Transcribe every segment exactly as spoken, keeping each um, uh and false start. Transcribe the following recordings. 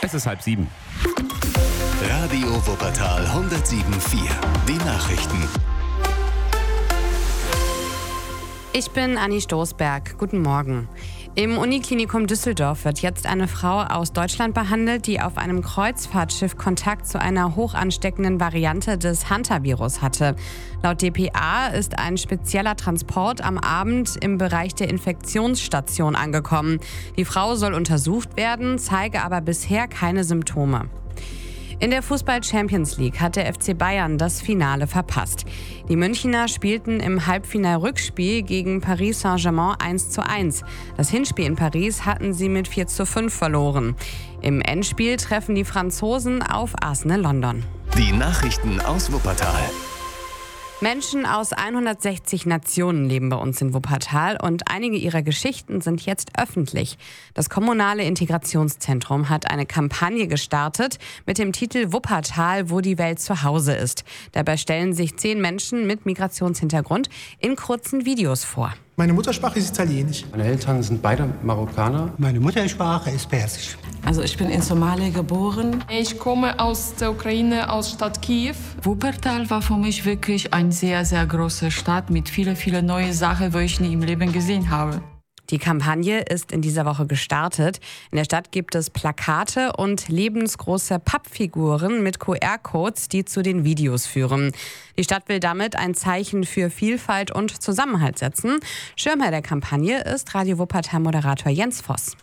Es ist halb sieben. Radio Wuppertal hundertsieben Komma vier. Die Nachrichten. Ich bin Anni Stoßberg. Guten Morgen. Im Uniklinikum Düsseldorf wird jetzt eine Frau aus Deutschland behandelt, die auf einem Kreuzfahrtschiff Kontakt zu einer hochansteckenden Variante des Hantavirus hatte. Laut D P A ist ein spezieller Transport am Abend im Bereich der Infektionsstation angekommen. Die Frau soll untersucht werden, zeige aber bisher keine Symptome. In der Fußball-Champions League hat der F C Bayern das Finale verpasst. Die Münchner spielten im Halbfinal-Rückspiel gegen Paris Saint-Germain eins zu eins. Das Hinspiel in Paris hatten sie mit vier zu fünf verloren. Im Endspiel treffen die Franzosen auf Arsenal London. Die Nachrichten aus Wuppertal. Menschen aus hundertsechzig Nationen leben bei uns in Wuppertal und einige ihrer Geschichten sind jetzt öffentlich. Das kommunale Integrationszentrum hat eine Kampagne gestartet mit dem Titel Wuppertal, wo die Welt zu Hause ist. Dabei stellen sich zehn Menschen mit Migrationshintergrund in kurzen Videos vor. Meine Muttersprache ist Italienisch. Meine Eltern sind beide Marokkaner. Meine Muttersprache ist Persisch. Also ich bin in Somalia geboren. Ich komme aus der Ukraine, aus Stadt Kiew. Wuppertal war für mich wirklich eine sehr, sehr große Stadt mit vielen, vielen neuen Sachen, die ich nie im Leben gesehen habe. Die Kampagne ist in dieser Woche gestartet. In der Stadt gibt es Plakate und lebensgroße Pappfiguren mit Q R-Codes, die zu den Videos führen. Die Stadt will damit ein Zeichen für Vielfalt und Zusammenhalt setzen. Schirmherr der Kampagne ist Radio Wuppertal-Moderator Jens Voss.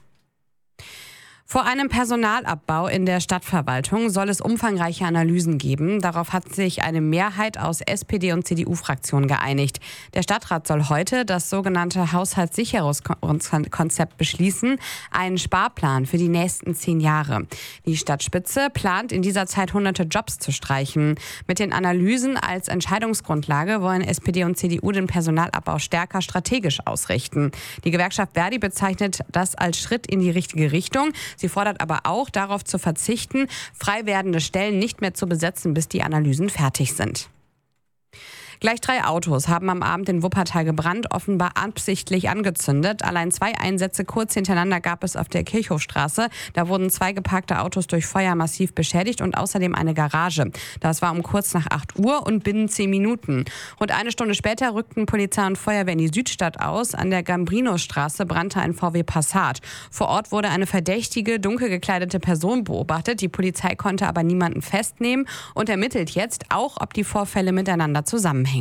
Vor einem Personalabbau in der Stadtverwaltung soll es umfangreiche Analysen geben. Darauf hat sich eine Mehrheit aus S P D und C D U-Fraktionen geeinigt. Der Stadtrat soll heute das sogenannte Haushaltssicherungskonzept beschließen, einen Sparplan für die nächsten zehn Jahre. Die Stadtspitze plant in dieser Zeit hunderte Jobs zu streichen. Mit den Analysen als Entscheidungsgrundlage wollen S P D und C D U den Personalabbau stärker strategisch ausrichten. Die Gewerkschaft Verdi bezeichnet das als Schritt in die richtige Richtung. Sie fordert aber auch, darauf zu verzichten, frei werdende Stellen nicht mehr zu besetzen, bis die Analysen fertig sind. Gleich drei Autos haben am Abend in Wuppertal gebrannt, offenbar absichtlich angezündet. Allein zwei Einsätze kurz hintereinander gab es auf der Kirchhofstraße. Da wurden zwei geparkte Autos durch Feuer massiv beschädigt und außerdem eine Garage. Das war um kurz nach acht Uhr und binnen zehn Minuten. Rund eine Stunde später rückten Polizei und Feuerwehr in die Südstadt aus. An der Gambrinusstraße brannte ein V W Passat. Vor Ort wurde eine verdächtige, dunkel gekleidete Person beobachtet. Die Polizei konnte aber niemanden festnehmen und ermittelt jetzt auch, ob die Vorfälle miteinander zusammenhängen.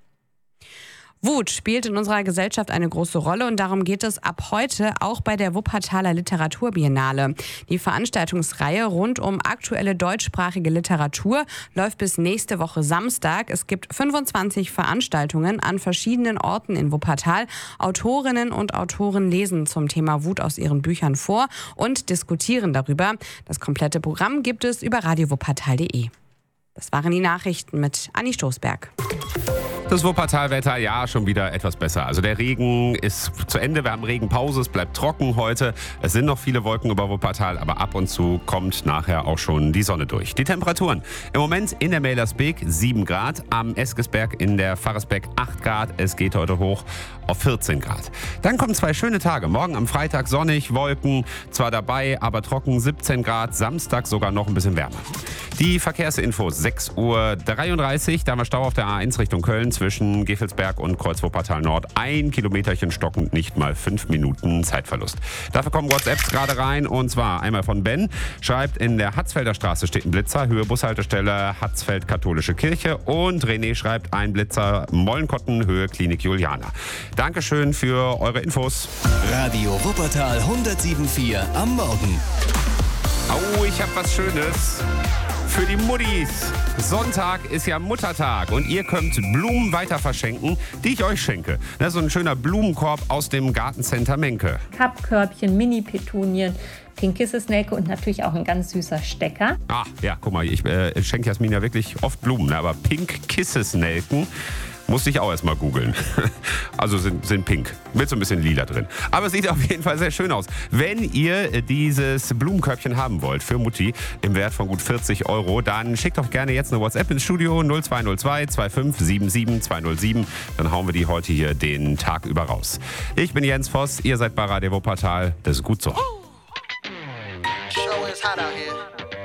Wut spielt in unserer Gesellschaft eine große Rolle und darum geht es ab heute auch bei der Wuppertaler Literaturbiennale. Die Veranstaltungsreihe rund um aktuelle deutschsprachige Literatur läuft bis nächste Woche Samstag. Es gibt fünfundzwanzig Veranstaltungen an verschiedenen Orten in Wuppertal. Autorinnen und Autoren lesen zum Thema Wut aus ihren Büchern vor und diskutieren darüber. Das komplette Programm gibt es über radio wuppertal punkt de. Das waren die Nachrichten mit Anni Stoßberg. Das Wuppertal-Wetter, ja, schon wieder etwas besser. Also der Regen ist zu Ende, wir haben Regenpause, es bleibt trocken heute. Es sind noch viele Wolken über Wuppertal, aber ab und zu kommt nachher auch schon die Sonne durch. Die Temperaturen im Moment in der Mälersbeek sieben Grad, am Eskesberg in der Pfarrersbeck acht Grad. Es geht heute hoch auf vierzehn Grad. Dann kommen zwei schöne Tage. Morgen am Freitag sonnig, Wolken, zwar dabei, aber trocken siebzehn Grad. Samstag sogar noch ein bisschen wärmer. Die Verkehrsinfos, sechs Uhr dreiunddreißig, da haben wir Stau auf der A eins Richtung Köln zwischen Gevelsberg und Kreuz-Wuppertal Nord. Ein Kilometerchen stockend, nicht mal fünf Minuten Zeitverlust. Dafür kommen WhatsApps gerade rein und zwar einmal von Ben. Schreibt, in der Hatzfelder Straße steht ein Blitzer, Höhe Bushaltestelle Hatzfeld Katholische Kirche. Und René schreibt, ein Blitzer Mollenkotten, Höhe Klinik Juliana. Dankeschön für eure Infos. Radio Wuppertal hundertsieben Komma vier am Morgen. Oh, ich habe was Schönes für die Muttis. Sonntag ist ja Muttertag und ihr könnt Blumen weiter verschenken, die ich euch schenke. Das ist so ein schöner Blumenkorb aus dem Gartencenter Menke. Kappkörbchen, Mini-Petunien, Pink Kissesnelke und natürlich auch ein ganz süßer Stecker. Ah, ja, guck mal, ich äh, schenke Jasmin ja wirklich oft Blumen, ne? Aber Pink Kissesnelken musste ich auch erstmal googeln. Also sind, sind pink, mit so ein bisschen lila drin. Aber es sieht auf jeden Fall sehr schön aus. Wenn ihr dieses Blumenkörbchen haben wollt für Mutti im Wert von gut vierzig Euro, dann schickt doch gerne jetzt eine WhatsApp ins Studio null zwei null zwei zwei fünf sieben sieben zwei null sieben. Dann hauen wir die heute hier den Tag über raus. Ich bin Jens Voss, ihr seid bei Radio Wuppertal. Das ist gut so. know it's hot out here.